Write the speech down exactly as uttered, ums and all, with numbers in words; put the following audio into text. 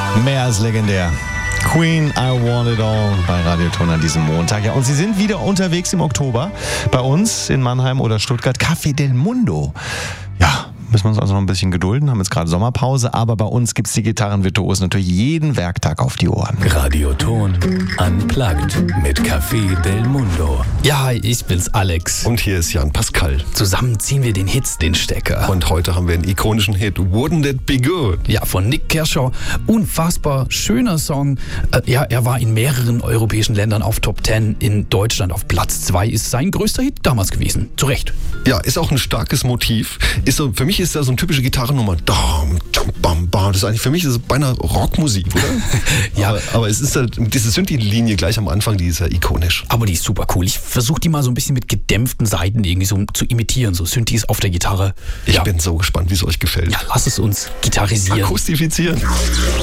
Mehr als legendär. Queen, I Want It All bei Radioton an diesem Montag. Ja, und Sie sind wieder unterwegs im Oktober bei uns in Mannheim oder Stuttgart. Café del Mundo. Ja, müssen wir uns also noch ein bisschen gedulden, haben jetzt gerade Sommerpause, aber bei uns gibt es die Gitarrenvirtuosen natürlich jeden Werktag auf die Ohren. Radioton Unplugged mit Café del Mundo. Ja, ich bin's, Alex. Und hier ist Jan Pascal. Zusammen ziehen wir den Hits den Stecker. Und heute haben wir einen ikonischen Hit, Wouldn't It Be Good? Ja, von Nick Kershaw. Unfassbar schöner Song. Äh, ja, er war in mehreren europäischen Ländern auf Top zehn. In Deutschland auf Platz zwei ist sein größter Hit damals gewesen. Zu Recht. Ja, ist auch ein starkes Motiv. Ist so, für mich ist da so eine typische Gitarrennummer. Dam, dam, bam, bam. Das ist eigentlich für mich ist es beinahe Rockmusik, oder? Ja. Aber, aber es ist halt, diese Synthi-Linie gleich am Anfang, die ist ja ikonisch. Aber die ist super cool. Ich versuche die mal so ein bisschen mit gedämpften Saiten irgendwie so zu imitieren. So Synthes auf der Gitarre. Ich ja. bin so gespannt, wie es euch gefällt. Ja, lass es uns gitarrisieren. Akustifizieren.